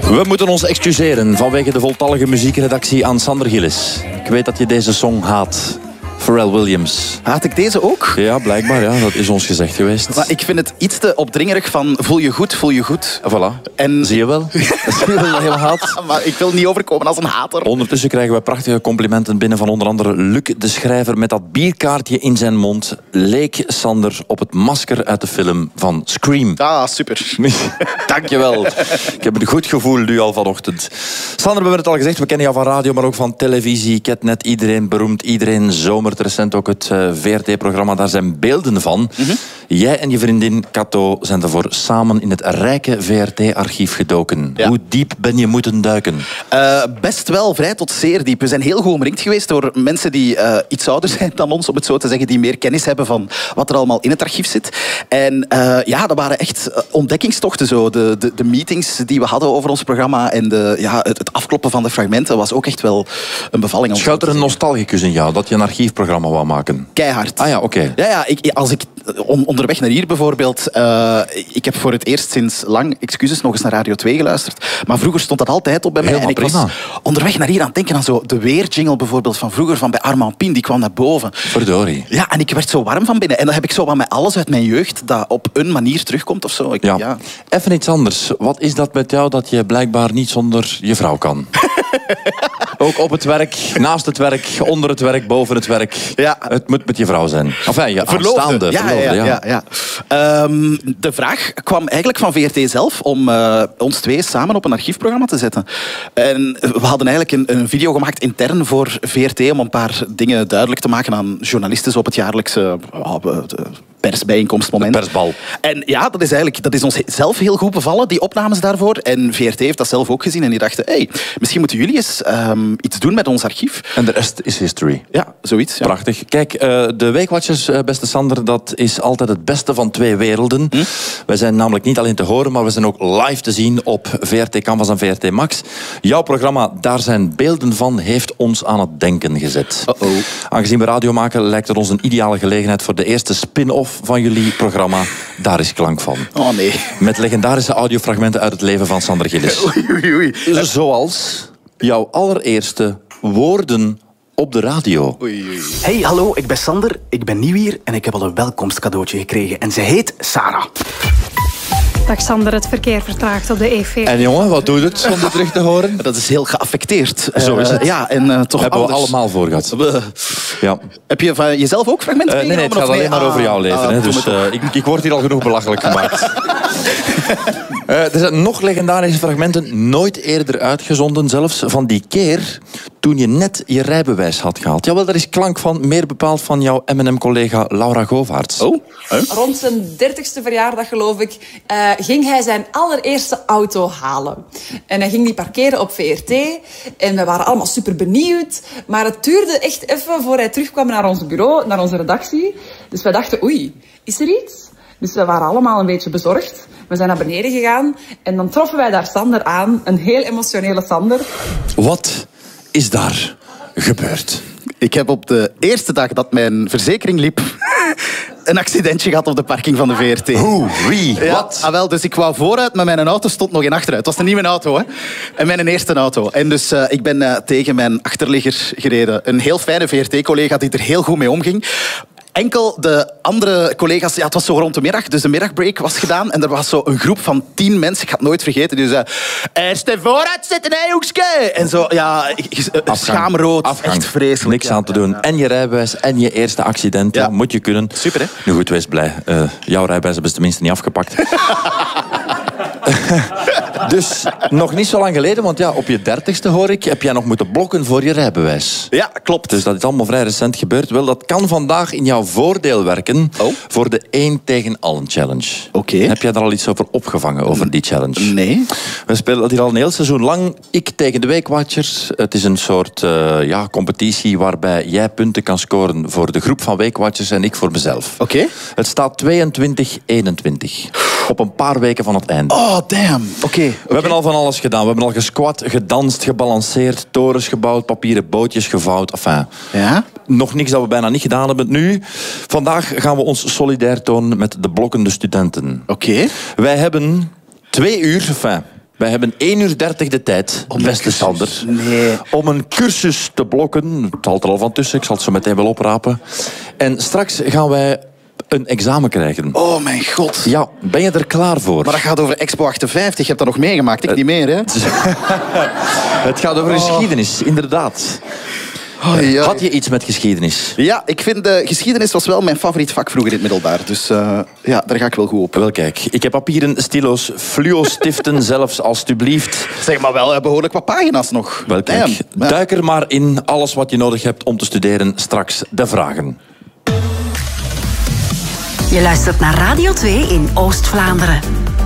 We moeten ons excuseren vanwege de voltallige muziekredactie aan Sander Gillis. Ik weet dat je deze song haat. Pharrell Williams. Haat ik deze ook? Ja, blijkbaar. Ja. Dat is ons gezegd geweest. Maar ik vind het iets te opdringerig van voel je goed, voel je goed. Voilà. En... Zie je wel? Zie je wel dat je hem haat? Maar ik wil niet overkomen als een hater. Ondertussen krijgen we prachtige complimenten binnen van onder andere Luc de Schrijver. Met dat bierkaartje in zijn mond leek Sander op het masker uit de film van Scream. Ah, super. Dankjewel. Ik heb een goed gevoel nu al vanochtend. Sander, we hebben het al gezegd, we kennen jou van radio, maar ook van televisie. Ketnet, iedereen beroemd, iedereen zomert. Recent ook het VRT-programma, daar zijn beelden van. Jij en je vriendin Kato zijn ervoor samen in het rijke VRT-archief gedoken. Ja. Hoe diep ben je moeten duiken? Best wel, vrij tot zeer diep. We zijn heel goed omringd geweest door mensen die iets ouder zijn dan ons, om het zo te zeggen, die meer kennis hebben van wat er allemaal in het archief zit. En ja, dat waren echt ontdekkingstochten. Zo. De meetings die we hadden over ons programma en het afkloppen van de fragmenten was ook echt wel een bevalling. Schuilt er een nostalgicus in jou dat je een archiefprogramma wou maken? Keihard. Ah ja, oké. Ja, als ik onderweg naar hier bijvoorbeeld... ik heb voor het eerst sinds lang, excuses, nog eens naar Radio 2 geluisterd. Maar vroeger stond dat altijd op bij mij. Helemaal en ik was onderweg naar hier aan het denken aan zo de weerjingle bijvoorbeeld van vroeger, van bij Armand Pien, die kwam naar boven. Verdorie. Ja, en ik werd zo warm van binnen. En dan heb ik zo wat met alles uit mijn jeugd dat op een manier terugkomt of zo. Ja. Even iets anders. Wat is dat met jou dat je blijkbaar niet zonder je vrouw kan? Ook op het werk, naast het werk, onder het werk, boven het werk. Ja. Het moet met je vrouw zijn. Enfin, je aanstaande verloofde. Ja. De vraag kwam eigenlijk van VRT zelf om ons twee samen op een archiefprogramma te zetten. En we hadden eigenlijk een video gemaakt intern voor VRT om een paar dingen duidelijk te maken aan journalisten op het jaarlijkse persbijeenkomstmoment. De persbal. En ja, dat is ons zelf heel goed bevallen, die opnames daarvoor. En VRT heeft dat zelf ook gezien en die dachten, hey, misschien moeten jullie eens iets doen met ons archief. En de rest is history. Ja, zoiets. Ja. Prachtig. Kijk, de Weekwatchers, beste Sander, dat is altijd het beste van twee werelden. Wij zijn namelijk niet alleen te horen, maar we zijn ook live te zien op VRT Canvas en VRT Max. Jouw programma, daar zijn beelden van, heeft ons aan het denken gezet. Aangezien we radio maken, lijkt het ons een ideale gelegenheid voor de eerste spin-off van jullie programma. Daar is klank van. Oh nee. Met legendarische audiofragmenten uit het leven van Sander Gillis. Oei. Zoals jouw allereerste woorden op de radio. Oei. Hey, hallo, ik ben Sander, ik ben nieuw hier en ik heb al een welkomstcadeautje gekregen. En ze heet Sarah. Dag Sander, het verkeer vertraagt op de E40. En jongen, wat doet het om dit terug te horen? Dat is heel geaffecteerd. Zo is het. Ja, en toch hebben anders. we allemaal voor gehad. Ja. Heb je van jezelf ook fragmenten meegenomen? Nee, het gaat alleen maar over jouw leven. Hè? Dus ik word hier al genoeg belachelijk gemaakt. Er zijn nog legendarische fragmenten, nooit eerder uitgezonden. Zelfs van die keer toen je net je rijbewijs had gehaald. Jawel, daar is klank van, meer bepaald van jouw M&M-collega Laura Govaerts. Oh? Rond zijn 30ste verjaardag, geloof ik, ging hij zijn allereerste auto halen. En hij ging die parkeren op VRT. En we waren allemaal super benieuwd. Maar het duurde echt even voor hij terugkwam naar ons bureau, naar onze redactie. Dus wij dachten, oei, is er iets? Dus we waren allemaal een beetje bezorgd. We zijn naar beneden gegaan en dan troffen wij daar Sander aan. Een heel emotionele Sander. Wat is daar gebeurd? Ik heb op de eerste dag dat mijn verzekering liep een accidentje gehad op de parking van de VRT. Hoe? Wie? Ja, Wat? Wel, dus ik wou vooruit, maar mijn auto stond nog in achteruit. Het was een nieuwe auto, hè. En mijn eerste auto. En dus ik ben tegen mijn achterligger gereden. Een heel fijne VRT-collega die er heel goed mee omging. Enkel de andere collega's, ja, het was zo rond de middag, dus de middagbreak was gedaan en er was zo een groep van 10 mensen, ik ga het nooit vergeten, die zei, eerst vooruit zitten, hè, hoekske! En zo, ja, schaamrood, Afgang. Echt vreselijk. Niks aan te doen. En je rijbewijs en je eerste accident, moet je kunnen. Super, hè? Nu goed, wees blij. Jouw rijbewijs hebben ze tenminste niet afgepakt. Dus nog niet zo lang geleden, want ja, op je 30ste hoor ik, heb jij nog moeten blokken voor je rijbewijs. Ja, klopt. Dus dat is allemaal vrij recent gebeurd. Wel, dat kan vandaag in jouw voordeel werken voor de 1 tegen allen challenge. Oké. Heb jij daar al iets over opgevangen, over die challenge? Nee. We spelen dat hier al een heel seizoen lang. Ik tegen de Weekwatchers. Het is een soort competitie waarbij jij punten kan scoren voor de groep van Weekwatchers en ik voor mezelf. Oké. Het staat 22-21. Op een paar weken van het einde. Oh, damn. Oké. We hebben al van alles gedaan. We hebben al gesquat, gedanst, gebalanceerd, torens gebouwd, papieren bootjes gevouwd. Enfin, ja? Nog niks dat we bijna niet gedaan hebben nu. Vandaag gaan we ons solidair tonen met de blokkende studenten. Oké. Wij hebben 2 uur, Wij hebben 1 uur 30 de tijd, beste Sander, om een cursus te blokken. Het valt er al van tussen, ik zal het zo meteen wel oprapen. En straks gaan wij een examen krijgen. Oh mijn god. Ja, ben je er klaar voor? Maar dat gaat over Expo 58. Je hebt dat nog meegemaakt, ik niet meer, hè? Het gaat over geschiedenis, inderdaad. Had je iets met geschiedenis? Ja, ik vind geschiedenis was wel mijn favoriet vak vroeger in het middelbaar. Dus ja, daar ga ik wel goed op. Wel kijk, ik heb papieren, stilo's, fluo-stiften zelfs, alstublieft. Zeg maar wel, behoorlijk wat pagina's nog. Wel kijk, duik er maar in alles wat je nodig hebt om te studeren. Straks de vragen. Je luistert naar Radio 2 in Oost-Vlaanderen.